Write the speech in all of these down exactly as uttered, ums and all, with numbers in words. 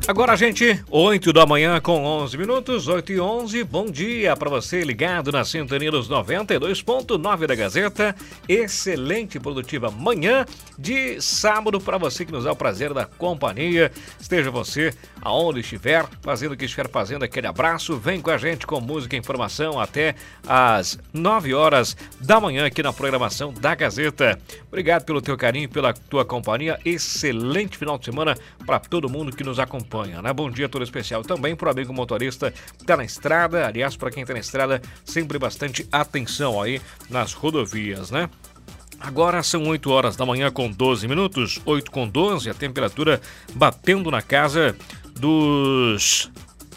Agora, gente, oito da manhã com onze minutos, oito e onze. Bom dia para você ligado na sintonia dos noventa e dois ponto nove da Gazeta. Excelente e produtiva manhã de sábado para você que nos dá o prazer da companhia. Esteja você aonde estiver, fazendo o que estiver fazendo, aquele abraço. Vem com a gente com música e informação até às nove horas da manhã aqui na programação da Gazeta. Obrigado pelo teu carinho, pela tua companhia. Excelente final de semana para todo mundo que nos acompanha. Né? Bom dia todo especial também para o amigo motorista que está na estrada. Aliás, para quem está na estrada, sempre bastante atenção aí nas rodovias, né? Agora são oito horas da manhã com doze minutos, oito com doze, a temperatura batendo na casa dos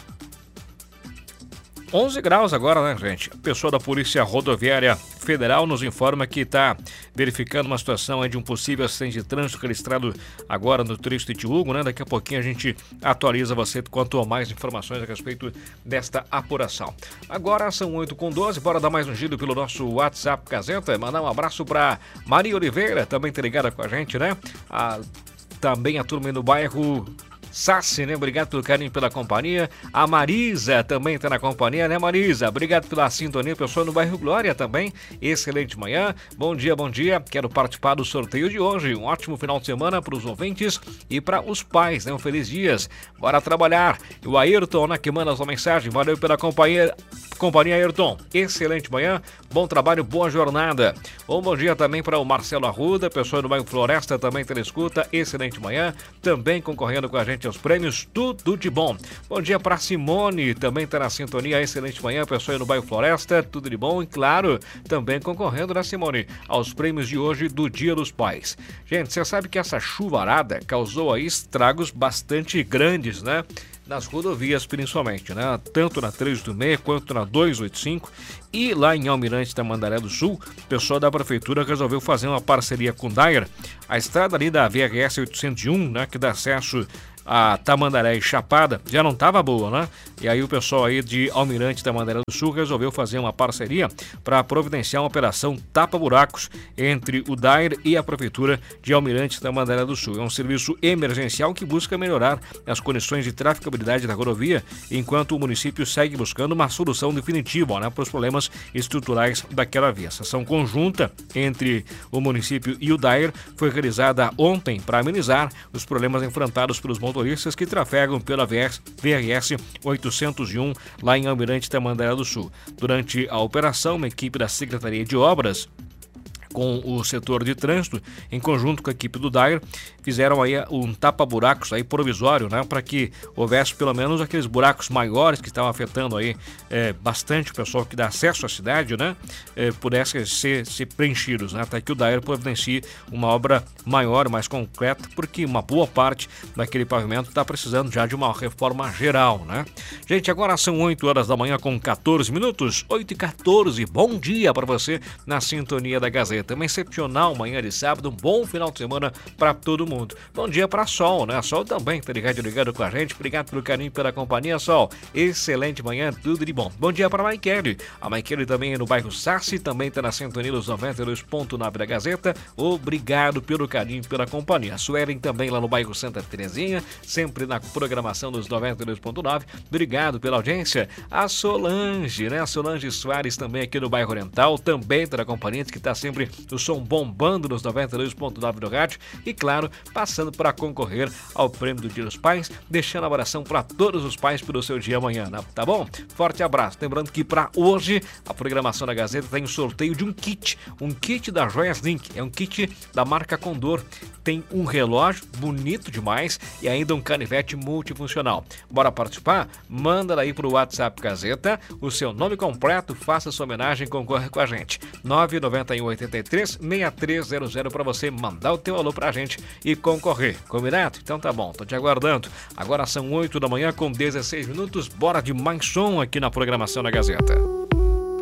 onze graus agora, né, gente? A pessoa da Polícia Rodoviária Federal nos informa que está verificando uma situação aí de um possível acidente de trânsito registrado agora no trecho de Itiúgo, né? Daqui a pouquinho a gente atualiza você quanto a mais informações a respeito desta apuração. Agora são oito com doze, bora dar mais um giro pelo nosso WhatsApp Gazeta, mandar um abraço para Maria Oliveira, também tá ligada com a gente, né? A, também a turma aí no bairro Sassi, né? Obrigado pelo carinho, pela companhia. A Marisa também está na companhia, né, Marisa? Obrigado pela sintonia, pessoal no bairro Glória também. Excelente manhã. Bom dia, bom dia. Quero participar do sorteio de hoje. Um ótimo final de semana para os ouvintes e para os pais, né? Um feliz dias. Bora trabalhar. E o Ayrton, né, que manda a sua mensagem. Valeu pela companhia. Companhia Ayrton, excelente manhã, bom trabalho, boa jornada. Um bom dia também para o Marcelo Arruda, pessoal do bairro Floresta também telescuta, excelente manhã, também concorrendo com a gente aos prêmios, tudo de bom. Bom dia para Simone, também está na sintonia, excelente manhã, pessoal do bairro Floresta, tudo de bom e claro, também concorrendo, né, Simone, aos prêmios de hoje do Dia dos Pais. Gente, você sabe que essa chuvarada causou aí estragos bastante grandes, né? Nas rodovias principalmente, né? Tanto na três oito seis quanto na duzentos e oitenta e cinco e lá em Almirante Tamandaré do Sul, o pessoal da prefeitura resolveu fazer uma parceria com o Dair, a estrada ali da V R S oitocentos e um, né? Que dá acesso a Tamandaré e Chapada, já não estava boa, né? E aí o pessoal aí de Almirante Tamandaré do Sul resolveu fazer uma parceria para providenciar uma operação tapa-buracos entre o Dair e a Prefeitura de Almirante Tamandaré do Sul. É um serviço emergencial que busca melhorar as condições de traficabilidade da rodovia, enquanto o município segue buscando uma solução definitiva, né, para os problemas estruturais daquela via. A ação conjunta entre o município e o Dair foi realizada ontem para amenizar os problemas enfrentados pelos motoristas que trafegam pela V R S oitocentos e um lá em Almirante Tamandaré do Sul. Durante a operação, uma equipe da Secretaria de Obras com o setor de trânsito, em conjunto com a equipe do Dair, fizeram aí um tapa-buracos aí provisório, né, para que houvesse pelo menos aqueles buracos maiores que estavam afetando aí é, bastante o pessoal que dá acesso à cidade, né, é, pudessem ser, ser preenchidos, né, até que o Dair providencie uma obra maior, mais concreta, porque uma boa parte daquele pavimento está precisando já de uma reforma geral, né. Gente, agora são oito horas da manhã com quatorze minutos, oito e quatorze, bom dia para você na sintonia da Gazeta. Uma excepcional manhã de sábado, um bom final de semana para todo mundo. Bom dia para Sol, né? Sol também tá ligado, ligado com a gente. Obrigado pelo carinho, pela companhia, Sol. Excelente manhã, tudo de bom. Bom dia para a Maikele. A Maikele também é no bairro Sassi, também tá na sintonia dos noventa e dois ponto nove da Gazeta. Obrigado pelo carinho, pela companhia. A Suelen também lá no bairro Santa Terezinha, sempre na programação dos noventa e dois ponto nove. Obrigado pela audiência. A Solange, né? A Solange Soares também aqui no bairro Oriental, também tá na companhia, que tá sempre o som bombando nos noventa e dois ponto nove do rádio e, claro, passando para concorrer ao prêmio do Dia dos Pais, deixando um abração para todos os pais pelo seu dia amanhã, né? Tá bom? Forte abraço. Lembrando que para hoje a programação da Gazeta tem o sorteio de um kit, um kit da Joias Link, é um kit da marca Condor, tem um relógio bonito demais e ainda um canivete multifuncional. Bora participar? Manda daí pro WhatsApp Gazeta o seu nome completo, faça sua homenagem e concorra com a gente. nove nove um oito três, seis três zero zero para você mandar o teu alô pra gente e concorrer. Combinado? Então tá bom, tô te aguardando. Agora são oito da manhã com dezesseis minutos, bora de mais som aqui na programação da Gazeta.